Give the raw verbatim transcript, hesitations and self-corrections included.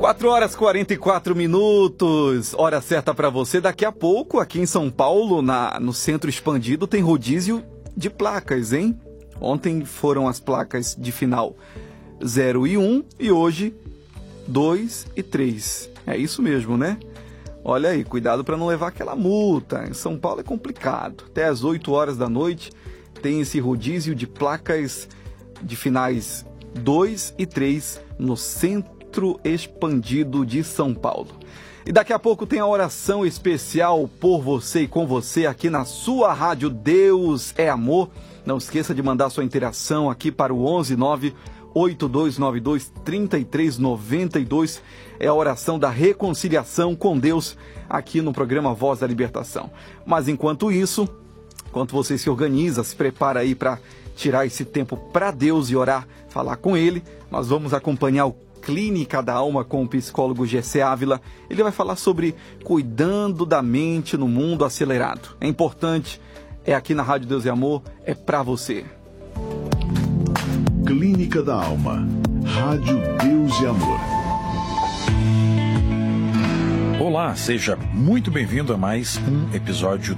quatro horas e quarenta e quatro minutos, hora certa para você. Daqui a pouco, aqui em São Paulo, na, no Centro Expandido, tem rodízio de placas, hein? Ontem foram as placas de final zero e um e hoje dois e três. É isso mesmo, né? Olha aí, cuidado para não levar aquela multa. Em São Paulo é complicado. Até às oito horas da noite tem esse rodízio de placas de finais dois e três no Centro Expandido de São Paulo. E daqui a pouco tem a oração especial por você e com você aqui na sua rádio Deus é Amor. Não esqueça de mandar sua interação aqui para o onze nove oito dois nove dois três três nove dois. É a oração da reconciliação com Deus aqui no programa Voz da Libertação. Mas enquanto isso, enquanto você se organiza, se prepara aí para tirar esse tempo para Deus e orar, falar com Ele, nós vamos acompanhar o Clínica da Alma com o psicólogo Gessé Ávila. Ele vai falar sobre cuidando da mente no mundo acelerado. É importante, é aqui na Rádio Deus e Amor, é para você. Clínica da Alma, Rádio Deus e Amor. Olá, seja muito bem-vindo a mais um episódio